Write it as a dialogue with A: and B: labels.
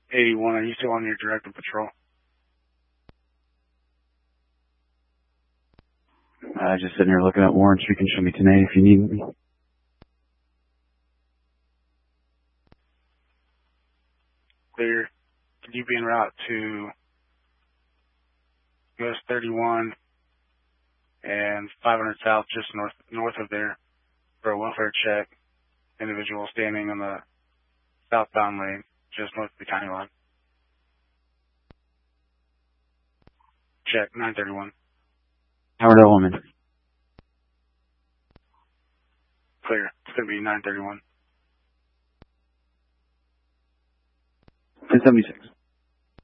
A: 81, are you still on your directed patrol?
B: Just sitting here looking at warrants. You can show me tonight if you need me.
A: Clear. Could you be en route to US 31 and 500 South, just north of there, for a welfare check? Individual standing on the southbound lane, just north of the county line. Check, 931.
B: Howard Element.
A: Clear. It's going to be 931.
B: 1076.